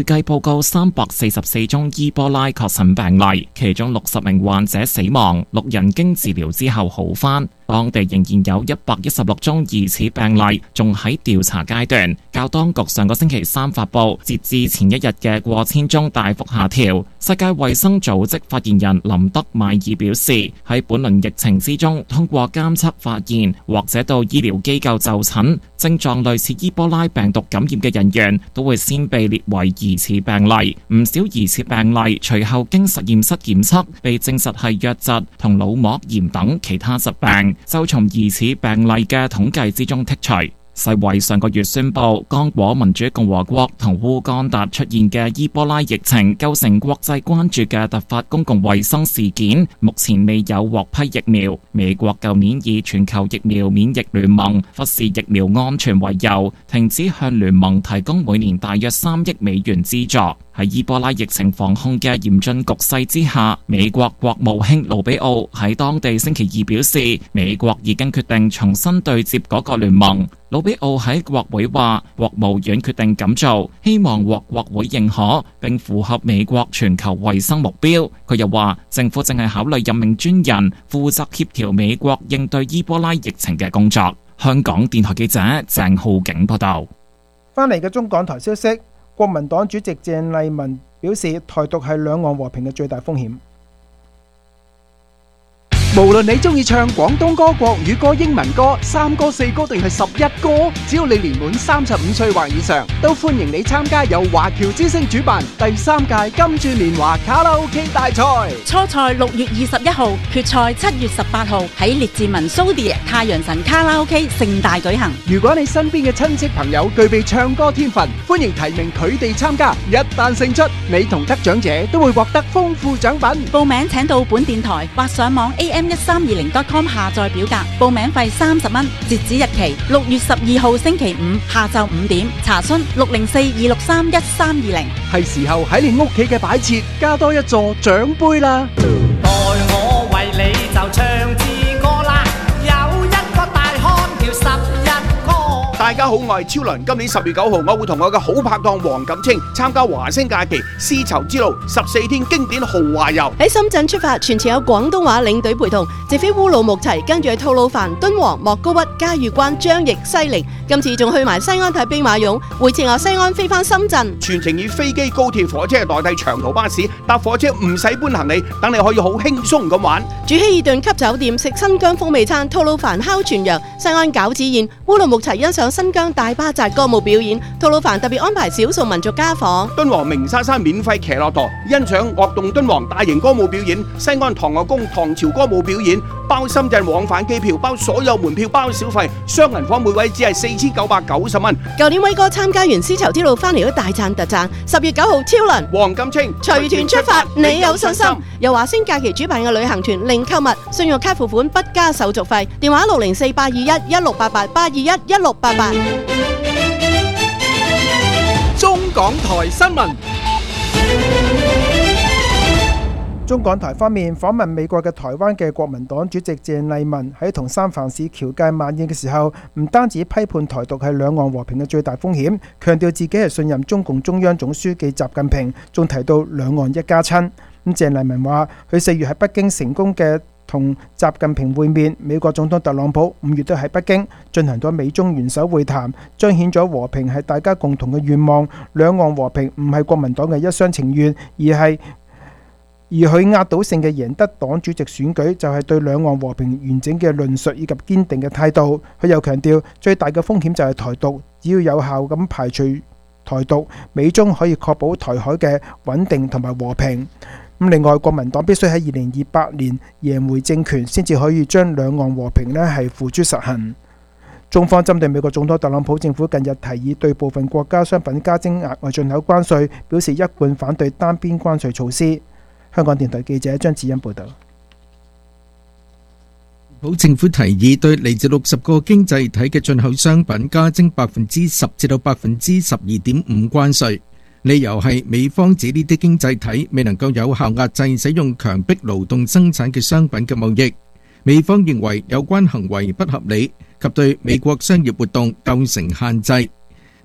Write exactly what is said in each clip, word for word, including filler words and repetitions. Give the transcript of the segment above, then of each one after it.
計報告三百四十四宗伊波拉確診病例，其中六十名患者死亡，六人經治療之後好返。當地仍然有一百一十六宗疑似病例仲喺調查階段，較當局上個星期三發布截至前一日嘅過千宗大幅下調。世界衛生組織發言人林德邁爾表示，喺本輪疫情之中，通過監測發現或者到醫療機構就診，症狀類似伊波拉病毒感染嘅人員都會先被列為疑似病例。唔少疑似病例隨後經實驗室檢測，被證實係瘧疾同腦膜炎等其他疾病，就從疑似病例嘅統計之中剔除。世衛上個月宣布，剛果民主共和國同烏干達出現嘅伊波拉疫情構成國際關注嘅突發公共衛生事件，目前未有獲批疫苗。美國舊年以全球疫苗免疫聯盟忽視疫苗安全為由，停止向聯盟提供每年大約三億美元資助。喺伊波拉疫情防控嘅嚴峻局勢之下，美國國務卿盧比奧喺當地星期二表示，美國已經決定重新對接嗰個聯盟。盧比奧喺國會話，國務院決定咁做，希望獲國會認可，並符合美國全球衛生目標。佢又話，政府正係考慮任命專人負責協調美國應對伊波拉疫情嘅工作。香港電台記者鄭浩景報道。 翻嚟嘅中港台消息，國民黨主席鄭麗文表示，台獨係兩岸和平嘅最大風險。 無論你中意唱廣東歌、國語歌、英文歌、三歌四歌定係十一歌，只要你年滿三十五歲或以上，都歡迎你參加由華僑之聲主辦第三屆金鑽年華卡拉 OK 大賽。 初賽六月二十一號，決賽七月十八號喺列治文蘇迪太陽神卡拉 OK 盛大舉行。 如果你身邊嘅親戚朋友具備唱歌天分，歡迎提名佢哋參加。一旦勝出，你同得獎者都會獲得豐富獎品。 報名請到本電台或上網 A M 一三二零 dot com 下載表格，報名費三十蚊，截止日期六月十二號星期五下晝五點。查詢六零四二六三一三二零。 係時候喺你屋企嘅擺設加多一座獎杯啦！ 待我為你就唱支歌啦，有一個大漢叫十一哥。 大家好，我係超倫。今年十月九號，我會同我嘅好拍檔黃錦清參加華星假期絲綢之路十四天經典豪華遊。 喺深圳出發，全程有廣東話領隊陪同，直飛烏魯木齊，跟住去吐魯番、敦煌、莫高窟、嘉峪關、張掖、西寧。今次仲去埋西安睇兵馬俑，回程由西安飛翻深圳。 全程以飛機、高鐵、火車代替長途巴士，搭火車唔使搬行李，等你可以好輕鬆咁玩。 住希爾頓級酒店，食新疆風味餐，吐魯番烤全羊，西安餃子宴，烏魯木齊欣賞新疆大巴扎歌舞表演，吐魯番特別安排少數民族家訪。 敦煌鳴沙山免費騎駱駝，欣賞樂動敦煌大型歌舞表演。西安唐樂宮唐朝歌舞表演，包深圳往返機票，包所有門票，包小費，雙人房每位只係四千九百九十蚊。 舊年威哥參加完絲綢之路翻嚟都大讚特讚。十月九號超輪黃錦清隨團出發，你有信心？由華星假期主辦嘅旅行團，零購物，信用卡付款不加手續費。電話六零四八二一一六八八八二一一六八八。 中港台新聞。 中港台方面，訪問美國嘅台灣嘅國民黨主席鄭麗文喺同三藩市僑界晚宴嘅時候，唔單止批判台獨係兩岸和平嘅最大風險，強調自己係信任中共中央總書記習近平，仲提到兩岸一家親。咁鄭麗文話，佢四月喺北京成功嘅同習近平會面，美國總統特朗普五月都喺北京進行咗美中元首會談，彰顯咗和平係大家共同嘅願望。兩岸和平唔係國民黨嘅一廂情願，而係而佢壓倒性嘅贏得黨主席選舉，就係對兩岸和平完整嘅論述以及堅定嘅態度。佢又強調，最大嘅風險就係台獨，只要有效咁排除台獨，美中可以確保台海嘅穩定同埋和平。咁另外，國民黨必須喺二零二八年贏回政權，先至可以將兩岸和平呢係付諸實行。中方針對美國總統特朗普政府近日提議對部分國家商品加徵額外進口關稅，表示一貫反對單邊關稅措施。香港電台記者張子欣報道。 保政府提議對嚟自六十個經濟體嘅進口商品加徵百分之十至到百分之十二點五關稅，理由係美方指呢啲經濟體未能夠有效壓制使用強迫勞動生產嘅商品嘅貿易。美方認為有關行為不合理及對美國商業活動構成限制。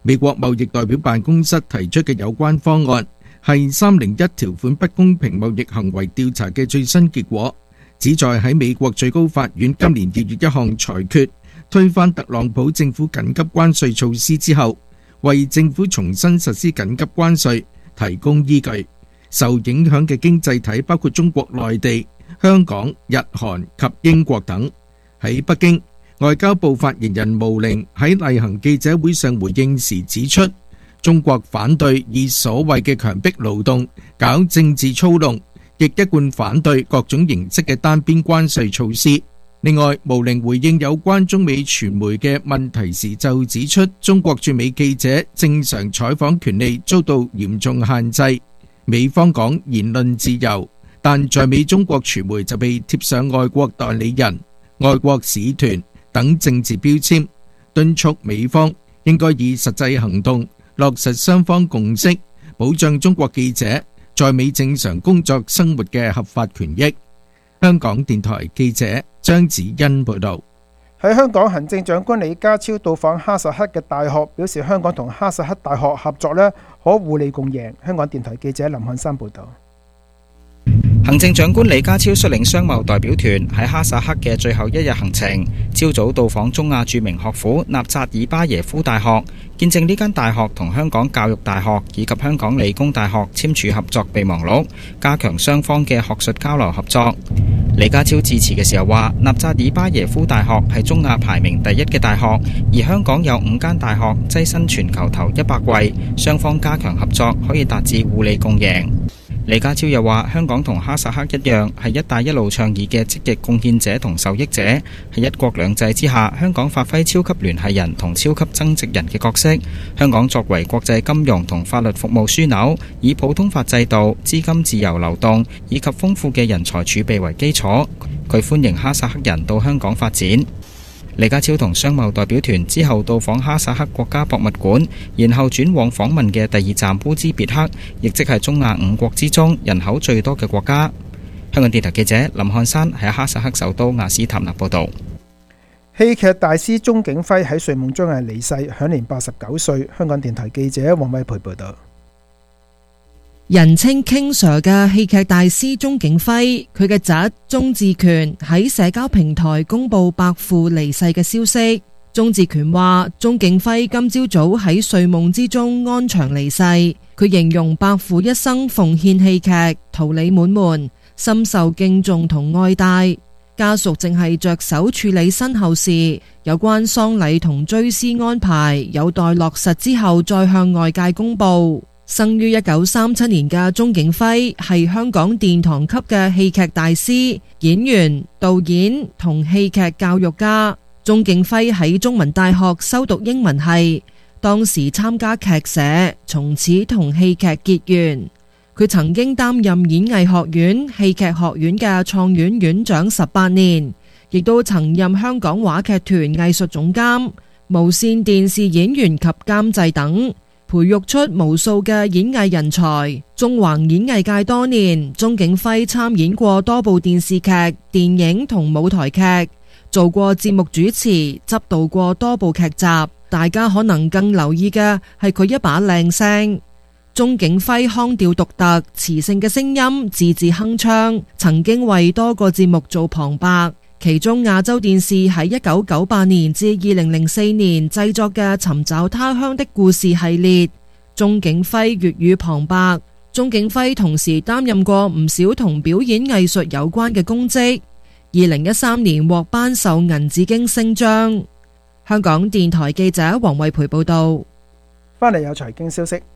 美國貿易代表辦公室提出嘅有關方案係三零一條款不公平貿易行為調查嘅最新結果，旨在喺美國最高法院今年二月一項裁決推翻特朗普政府緊急關稅措施之後，為政府重新實施緊急關稅提供依據。受影響嘅經濟體包括中國內地、香港、日韓及英國等。喺北京，外交部發言人毛寧喺例行記者會上回應時指出，中國反對以所謂嘅強迫勞動搞政治操弄，亦一貫反對各種形式嘅單邊關稅措施。另外，毛寧回應有關中美傳媒嘅問題時就指出，中國駐美記者正常採訪權利遭到嚴重限制。美方講言論自由，但在美中國傳媒就被貼上外國代理人、外國使團等政治標籤，敦促美方應該以實際行動落實雙方共識，保障中國記者在美正常工作生活嘅合法權益。香港電台記者張子欣報道。 喺香港，行政長官李家超到訪哈薩克嘅大學，表示香港同哈薩克大學合作呢可互利共贏。香港電台記者林漢山報道。 行政長官李家超率領商貿代表團喺哈薩克嘅最後一日行程，朝早到訪中亞著名學府納扎爾巴耶夫大學，見證呢間大學同香港教育大學以及香港理工大學簽署合作備忘錄，加強雙方嘅學術交流合作。李家超致辭嘅時候話，納扎爾巴耶夫大學係中亞排名第一嘅大學，而香港有五間大學躋身全球頭一百位，雙方加強合作可以達至互利共贏。李家超又話，香港同哈薩克一樣係一帶一路倡議嘅積極貢獻者同受益者，喺一國兩制之下，香港發揮超級聯繫人同超級增值人嘅角色。香港作為國際金融同法律服務樞紐，以普通法制度、資金自由流動以及豐富嘅人才儲備為基礎，佢歡迎哈薩克人到香港發展。李家超同商貿代表團之後到訪哈薩克國家博物館，然後轉往訪問嘅第二站烏茲別克，亦即係中亞五國之中人口最多嘅國家。香港電台記者林漢山喺哈薩克首都亞斯塔納報道。 戲劇大師鍾景輝喺睡夢中係離世，享年八十九歲。香港電台記者黃偉培報道。 人稱 King Sir 嘅戲劇大師鍾景輝，佢嘅侄鍾志權喺社交平台公布伯父離世嘅消息。鍾志權話：鍾景輝今朝早喺睡夢之中安詳離世。佢形容伯父一生奉獻戲劇，桃李滿門，深受敬重同愛戴。家屬正係着手處理身後事，有關喪禮同追思安排有待落實之後再向外界公布。生於一九三七年嘅鍾景輝係香港殿堂級嘅戲劇大師、演員、導演同戲劇教育家。鍾景輝喺中文大學修讀英文系，當時參加劇社，從此同戲劇結緣。佢曾經擔任演藝學院戲劇學院嘅創院院長十八年，亦都曾任香港話劇團藝術總監、無綫電視演員及監製等。培育出無數嘅演藝人才，縱橫演藝界多年。鍾景輝參演過多部電視劇、電影同舞台劇，做過節目主持，執導過多部劇集。大家可能更留意嘅係佢一把靚聲。鍾景輝腔調獨特、磁性嘅聲音，字字鏗鏘，曾經為多個節目做旁白。其中亞洲電視喺一九九八年至二零零四年製作嘅《尋找他鄉的故事》系列，鍾景輝粵語旁白。鍾景輝同時擔任過唔少同表演藝術有關嘅公職。二零一三年獲頒授銀紫荊星章。香港電台記者黃慧培報道。 翻嚟有財經消息。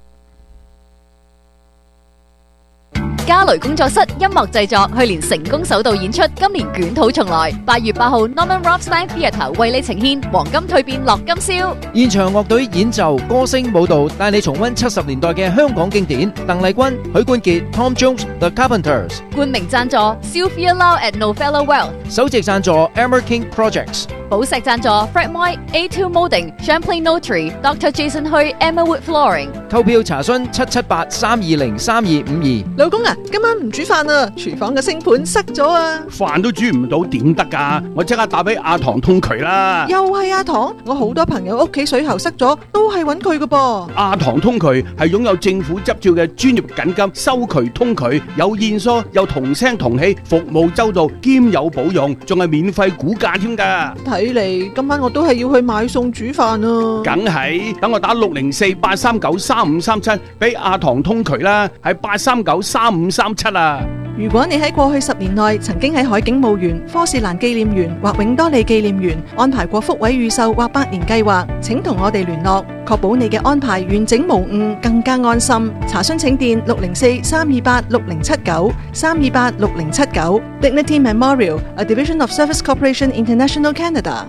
嘉雷工作室音樂製作去年成功首度演出，今年捲土重來。八月八號 Norman Rothstein Theatre 為你呈獻黃金蛻變樂今宵。 現場樂隊演奏、歌聲、舞蹈，帶你重溫七十年代嘅香港經典。鄧麗君、許冠傑、Tom Jones、The Carpenters。 冠名贊助 Sylvia Lau at Novello Wealth。 首席贊助 Emmer King Projects。 寶石贊助 Fred Moy、A two Molding、Champlain Notary、Doctor Jason Hui、Emma Wood Flooring。 購票查詢七七八三二零三二五二。 老公啊，今晚唔煮飯啊，廚房嘅星盤塞咗啊！ 飯都煮唔到點得㗎？我即刻打俾阿唐通渠啦！ 又係阿唐，我好多朋友屋企水喉塞咗，都係揾佢㗎噃。 阿唐通渠係擁有政府執照嘅專業緊急收渠通渠，有現疏又同聲同氣，服務周到兼有保用，仲係免費估價添㗎。 睇嚟今晚我都係要去買餸煮飯啊！ 梗係，等我打六零四八三九三五三七俾阿唐通渠啦，係八三九三五三七啊！ 如果你喺過去十年內曾經喺海景墓園、科士蘭紀念園或永多利紀念園安排過福位預售或百年計劃，請同我哋聯絡，確保你嘅安排完整無誤，更加安心。查詢請電六零四三二八六零七九三二八六零七九。Dignity Memorial, a division of Service Corporation International Canada。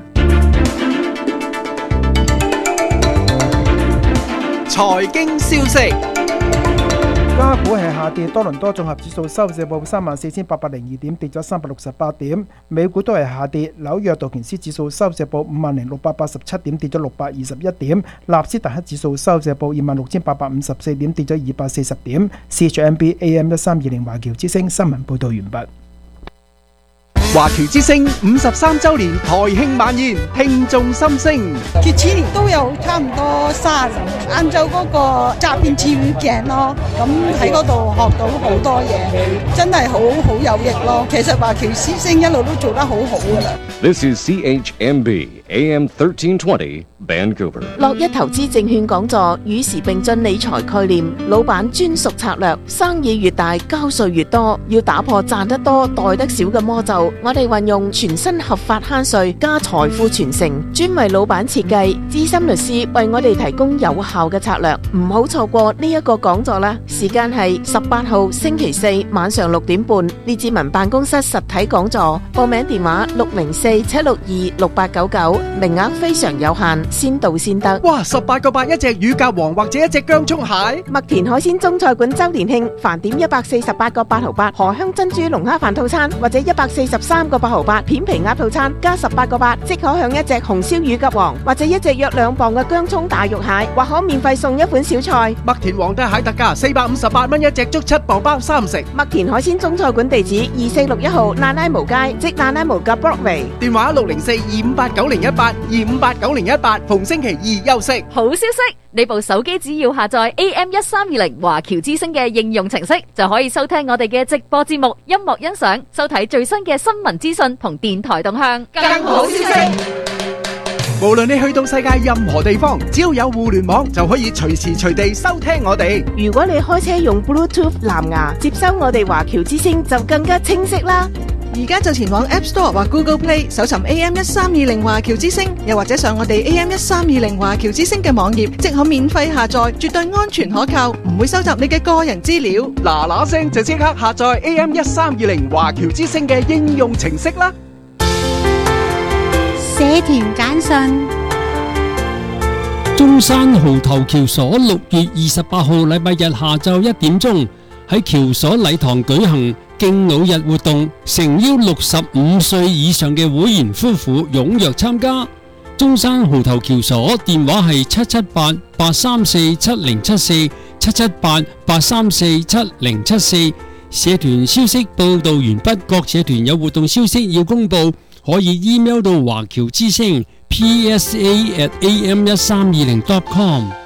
財經消息。 加股係下跌，多倫多綜合指數收市報三萬四千八百零二點，跌咗三百六十八點。美股都係下跌，紐約道瓊斯指數收市報五萬零六百八十七點，跌咗六百二十一點。納斯達克指數收市報二萬六千八百五十四點，跌咗二百四十點。C H M B A M 一三二零華僑之聲新聞報道完畢。 華僑之聲五十三週年台慶晚宴，聽眾心聲。 佢次年都有差唔多三十人，晏晝嗰個側邊跳鏡咯，咁喺嗰度學到好多嘢，真係好好有益咯。其實華僑之聲一路都做得好好噶啦。 This is C H M B A M thirteen twenty Vancouver。 樂一投資證券講座與時並進理財概念，老闆專屬策略，生意越大交稅越多，要打破賺得多袋得少嘅魔咒。我哋運用全新合法慳稅加財富傳承，專為老闆設計，資深律師為我哋提供有效嘅策略，唔好錯過呢一個講座啦！時間係十八號星期四晚上六點半，列治文辦公室實體講座，報名電話六零四七六二六八九九，名額非常有限，先到先得。 哇！十八個八一隻乳鴿王或者一隻姜蔥蟹。 麥田海鮮中菜館周年慶，飯點一百四十八個八毫八，荷香珍珠龍蝦飯套餐或者一百四十三個八毫八，片皮鴨套餐加十八個八，即可享一隻紅燒乳鴿王或者一隻約兩磅嘅姜蔥大肉蟹，或可免費送一款小菜。 麥田皇帝蟹特價四百五十八蚊一隻，足七磅包三食。 麥田海鮮中菜館地址二四六一號那拉無街，即那拉無嘅 Broadway。 電話六零四二五八九零一八二五八九零一八，逢星期二休息。 好消息，你部手機只要下載 A M 一三二零華僑之聲嘅應用程式，就可以收聽我哋嘅直播節目、音樂欣賞、收睇最新嘅新聞資訊同電台動向。更好消息， 無論你去到世界任何地方，只要有互聯網，就可以隨時隨地收聽我哋。 如果你開車用 Bluetooth 藍牙接收我哋華僑之聲，就更加清晰啦。 而家就前往 App Store 或 Google Play 搜尋 A M 一三二零華僑之聲，又或者上我哋 A M 一三二零華僑之聲嘅網頁，即可免費下載，絕對安全可靠，唔會收集你嘅個人資料。 嗱嗱聲就即刻下載 A M 一三二零華僑之聲嘅應用程式啦！ 社團簡訊。 中山蠔頭橋所六月二十八號禮拜日下晝一點鐘喺橋所禮堂舉行敬老日活動，誠邀六十五歲以上嘅會員夫婦踴躍參加。中山蠔頭橋所電話係七七八八三四七零七四七七八八三四七零七四。社團消息報道完畢，各社團有活動消息要公布，可以 email 到華僑之聲 P S A at A M 一三二零 dot com。